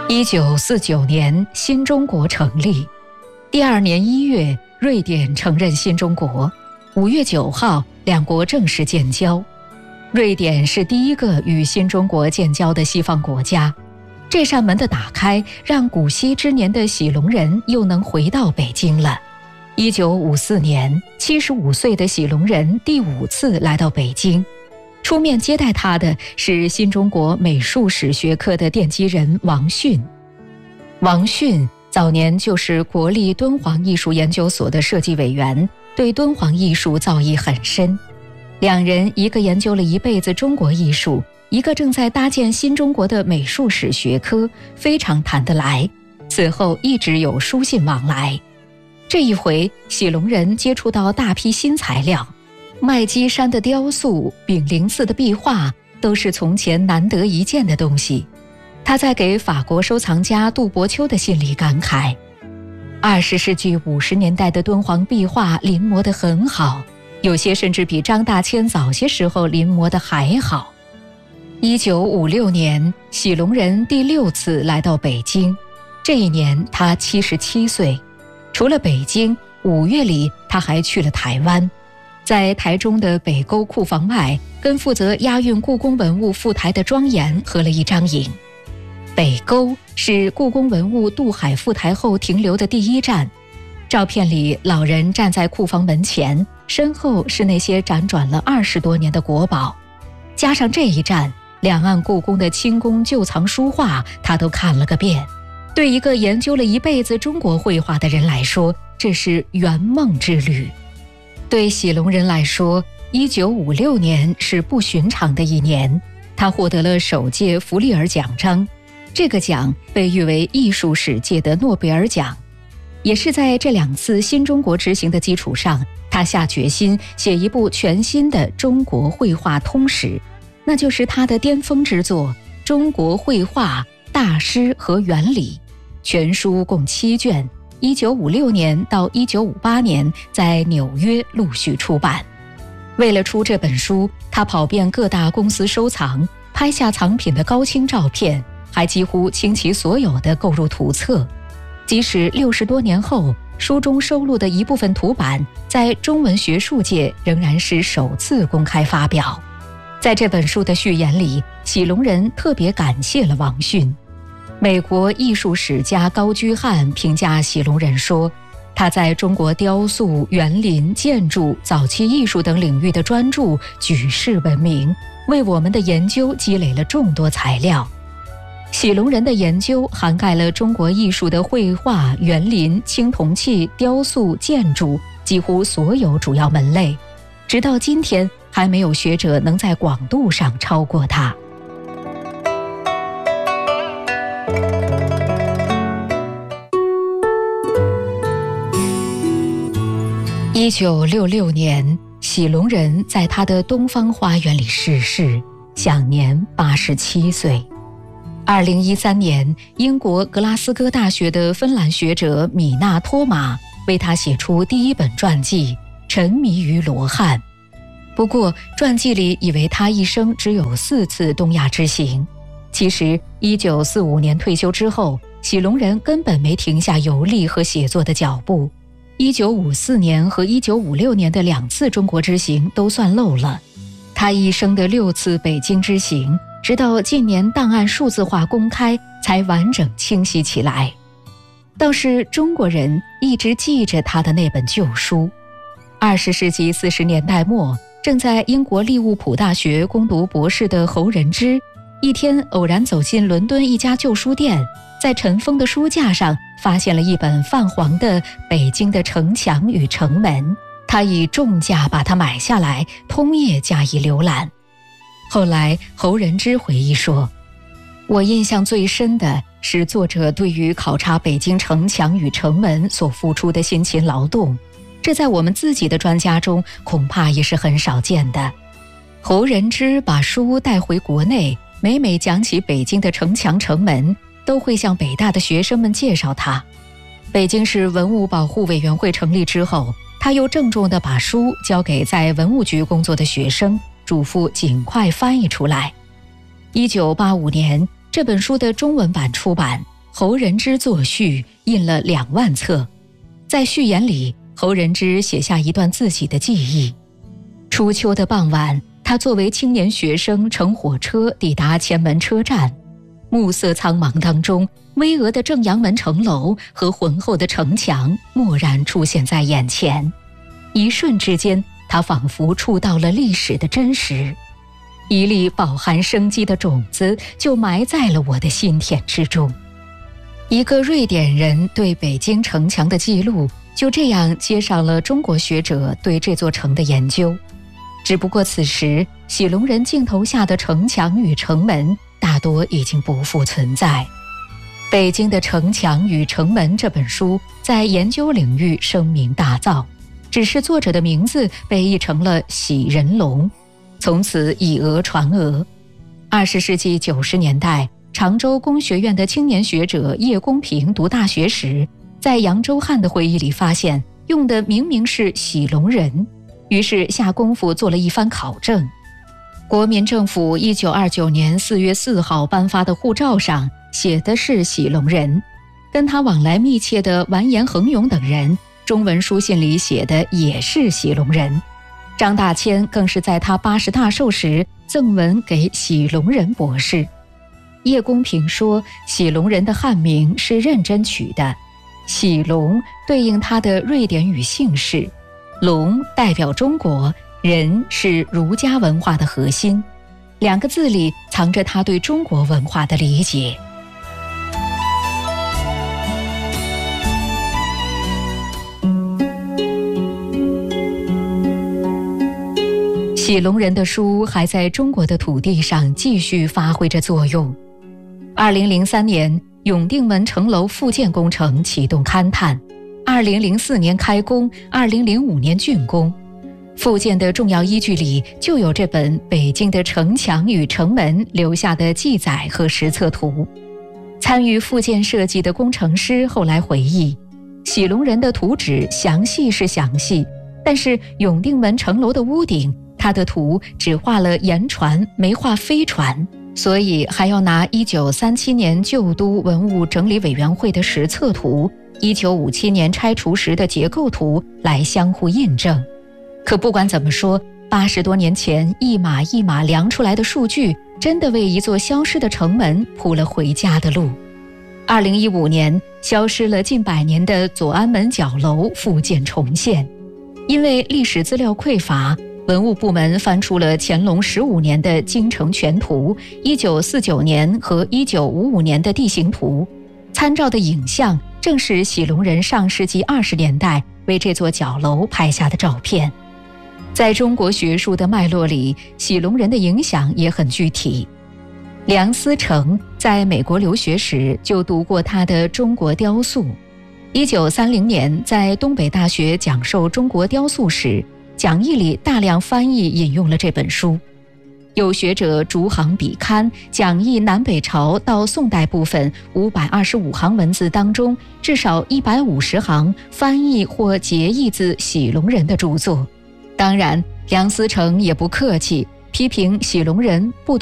1949年，新中国成立。第二年1月，瑞典承认新中国。5月9号，两国正式建交。瑞典是第一个与新中国建交的西方国家。这扇门的打开，让古稀之年的喜隆人又能回到北京了。1954年，75岁的喜隆人第5次来到北京。出面接待他的是新中国美术史学科的奠基人王迅。王迅早年就是国立敦煌艺术研究所的设计委员，对敦煌艺术造诣很深。两人一个研究了一辈子中国艺术，一个正在搭建新中国的美术史学科，非常谈得来。此后一直有书信往来。这一回，喜隆人接触到大批新材料。麦积山的雕塑、炳灵寺的壁画都是从前难得一见的东西。他在给法国收藏家杜伯丘的信里感慨，20世纪50年代的敦煌壁画临摹得很好，有些甚至比张大千早些时候临摹的还好。1956年，喜隆人第6次来到北京，这一年他77岁。除了北京，5月里他还去了台湾。在台中的北沟库房外，跟负责押运故宫文物赴台的庄严合了一张影。北沟是故宫文物渡海赴台后停留的第一站。照片里，老人站在库房门前，身后是那些辗转了20多年的国宝。加上这一站，两岸故宫的清宫旧藏书画他都看了个遍。对一个研究了一辈子中国绘画的人来说，这是圆梦之旅。对喜隆人来说，1956年是不寻常的一年，他获得了首届弗利尔奖章，这个奖被誉为艺术史界的诺贝尔奖。也是在这2次新中国执行的基础上，他下决心写一部全新的中国绘画通史，那就是他的巅峰之作《中国绘画大师和原理》，全书共7卷。1956年到1958年在纽约陆续出版。为了出这本书，他跑遍各大公司收藏，拍下藏品的高清照片，还几乎倾其所有的购入图册。即使60多年后，书中收录的一部分图版在中文学术界仍然是首次公开发表。在这本书的序言里，喜隆人特别感谢了王迅。美国艺术史家高居翰评价喜隆人说，他在中国雕塑、园林、建筑、早期艺术等领域的专著举世闻名，为我们的研究积累了众多材料。喜隆人的研究涵盖了中国艺术的绘画、园林、青铜器、雕塑、建筑几乎所有主要门类，直到今天还没有学者能在广度上超过他。1966年，喜隆人在他的东方花园里逝世，享年87岁。2013年，英国格拉斯哥大学的芬兰学者米纳托马为他写出第1本传记《沉迷于罗汉》。不过，传记里以为他一生只有4次东亚之行。其实，1945年退休之后，喜隆人根本没停下游历和写作的脚步。1954年和1956年的2次中国之行都算漏了。他一生的6次北京之行，直到近年档案数字化公开，才完整清晰起来。倒是中国人一直记着他的那本旧书。20世纪40年代末，正在英国利物浦大学攻读博士的侯仁之，一天偶然走进伦敦一家旧书店，在尘封的书架上发现了一本泛黄的《北京的城墙与城门》，他以重价把它买下来，通夜加以浏览。后来侯仁之回忆说，我印象最深的是作者对于考察北京城墙与城门所付出的辛勤劳动，这在我们自己的专家中恐怕也是很少见的。侯仁之把书带回国内，每每讲起北京的城墙城门，都会向北大的学生们介绍它。北京市文物保护委员会成立之后，他又郑重地把书交给在文物局工作的学生，嘱咐尽快翻译出来。1985年，这本书的中文版出版， 侯仁之作序，印了2万册。在序言里，侯仁之写下一段自己的记忆。初秋的傍晚，他作为青年学生乘火车抵达前门车站，暮色苍茫当中，巍峨的正阳门城楼和浑厚的城墙蓦然出现在眼前。一瞬之间，他仿佛触到了历史的真实，一粒饱含生机的种子就埋在了我的心田之中。一个瑞典人对北京城墙的记录，就这样接上了中国学者对这座城的研究。只不过此时，喜龙人镜头下的城墙与城门大多已经不复存在。《北京的城墙与城门》这本书在研究领域声名大噪，只是作者的名字被译成了喜人龙，从此以讹传讹。20世纪90年代，常州工学院的青年学者叶公平读大学时，在扬州汉的会议里发现，用的明明是喜龙人，于是下功夫做了一番考证。国民政府1929年4月4号颁发的护照上写的是喜龙人，跟他往来密切的完颜恒勇等人中文书信里写的也是喜龙人。张大千更是在他80大寿时赠文给喜龙人博士。叶公平说，喜龙人的汉名是认真取的，喜龙对应他的瑞典语姓氏，龙代表中国，人是儒家文化的核心，2个字里藏着他对中国文化的理解。喜龙人的书还在中国的土地上继续发挥着作用。2003年，永定门城楼复建工程启动勘探，2004年开工，2005年竣工。复建的重要依据里就有这本《北京的城墙与城门》留下的记载和实测图。参与复建设计的工程师后来回忆，喜龙人的图纸详细是详细，但是永定门城楼的屋顶，他的图只画了盐船，没画飞船，所以还要拿1937年旧都文物整理委员会的实测图、1957年拆除时的结构图来相互印证。可不管怎么说，80多年前一码一码量出来的数据，真的为一座消失的城门铺了回家的路。2015年，消失了近100年的左安门角楼复建重现。因为历史资料匮乏，文物部门翻出了乾隆15年的京城全图、1949年和1955年的地形图，参照的影像正是喜龙人上世纪20年代为这座角楼拍下的照片。在中国学术的脉络里，喜龙人的影响也很具体。梁思成在美国留学时就读过他的《中国雕塑》，1930年在东北大学讲授中国雕塑时，讲义里大量翻译引用了这本书。有学者逐行比勘，讲义南北朝到宋代部分525行文字当中，至少150行翻译或节译自喜龙人的著作。当然，梁思成也不客气，批评喜龙人不懂